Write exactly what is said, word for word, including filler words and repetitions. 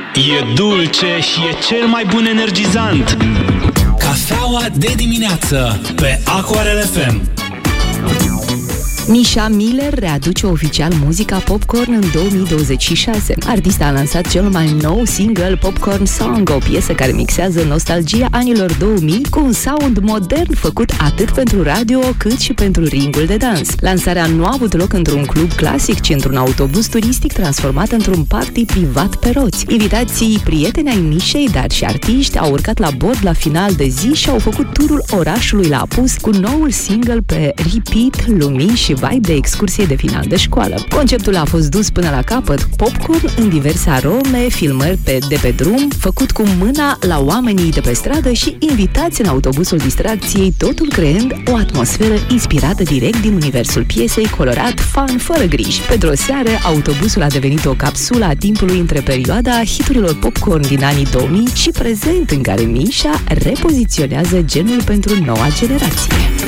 E dulce și e cel mai bun energizant. Cafeaua de dimineață pe Aquarel F M. Nisha Miller readuce oficial muzica Popcorn în două mii douăzeci și șase. Artista a lansat cel mai nou single, Popcorn Song, o piesă care mixează nostalgia anilor două mii cu un sound modern făcut atât pentru radio cât și pentru ringul de dans. Lansarea nu a avut loc într-un club clasic, ci într-un autobuz turistic transformat într-un party privat pe roți. Invitații prieteni ai Nishei, dar și artiști, au urcat la bord la final de zi și au făcut turul orașului la apus cu noul single pe repeat, lumini și vibe de excursie de final de școală. Conceptul a fost dus până la capăt, popcorn în diverse arome, filmări pe, de pe drum, făcut cu mâna la oamenii de pe stradă și invitați în autobuzul distracției, totul creând o atmosferă inspirată direct din universul piesei, colorat, fun, fără griji. Pentru o seară, autobuzul a devenit o capsulă a timpului între perioada hiturilor popcorn din anii două mii și prezent, în care Nisha repoziționează genul pentru noua generație.